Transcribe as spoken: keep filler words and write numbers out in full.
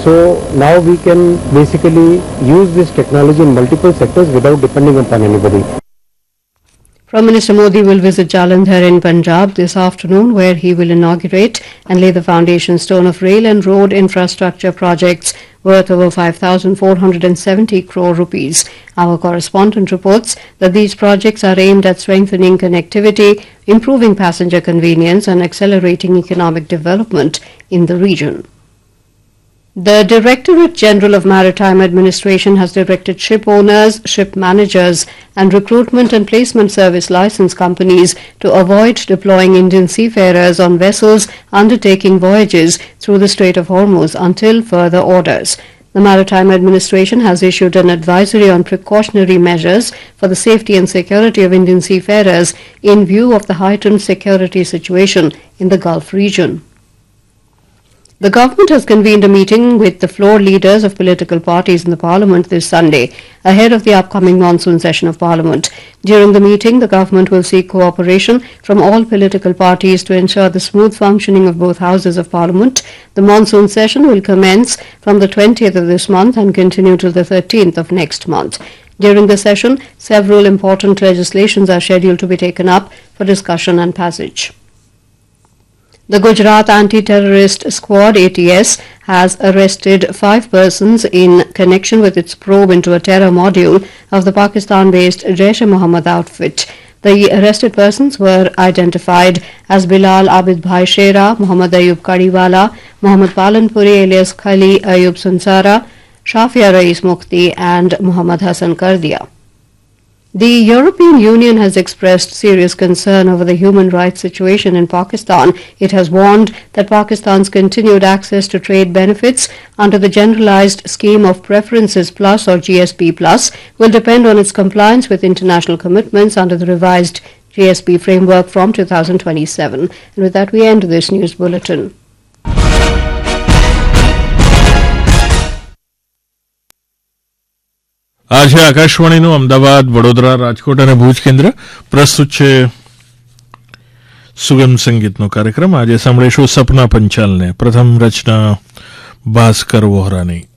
So now we can basically use this technology in multiple sectors without depending upon anybody. Prime Minister Modi will visit Jalandhar in Punjab this afternoon, where he will inaugurate and lay the foundation stone of rail and road infrastructure projects worth over five thousand four hundred seventy crore rupees. Our correspondent reports that these projects are aimed at strengthening connectivity, improving passenger convenience and accelerating economic development in the region. The Directorate General of Maritime Administration has directed ship owners, ship managers and recruitment and placement service license companies to avoid deploying Indian seafarers on vessels undertaking voyages through the Strait of Hormuz until further orders. The Maritime Administration has issued an advisory on precautionary measures for the safety and security of Indian seafarers in view of the heightened security situation in the Gulf region. The government has convened a meeting with the floor leaders of political parties in the Parliament this Sunday, ahead of the upcoming monsoon session of Parliament. During the meeting, the government will seek cooperation from all political parties to ensure the smooth functioning of both houses of Parliament. The monsoon session will commence from the twentieth of this month and continue till the thirteenth of next month. During the session, several important legislations are scheduled to be taken up for discussion and passage. The Gujarat Anti-Terrorist Squad A T S has arrested five persons in connection with its probe into a terror module of the Pakistan-based Jaish-e-Mohammed outfit. The arrested persons were identified as Bilal Abid Bhai Shera, Muhammad Ayub Kadiwala, Muhammad Palanpuri alias Khali Ayub Sunsara, Shafia Rais Mukti and Muhammad Hassan Kardia. The European Union has expressed serious concern over the human rights situation in Pakistan. It has warned that Pakistan's continued access to trade benefits under the Generalized Scheme of Preferences Plus or G S P Plus will depend on its compliance with international commitments under the revised G S P framework from two thousand twenty-seven. And with that, we end this news bulletin. આજે આકાશવાણીનું અમદાવાદ, વડોદરા, રાજકોટ અને ભુજ કેન્દ્ર પ્રસ્તુત છે સુગમ સંગીતનો કાર્યક્રમ. આજે સાંભળીશું સપના પંચાલને. પ્રથમ રચના ભાસ્કર વોહરાની.